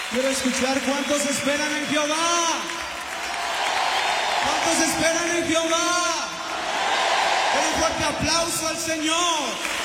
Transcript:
Quiero escuchar cuántos esperan en Jehová. ¿Cuántos esperan en Jehová? Un fuerte aplauso al Señor.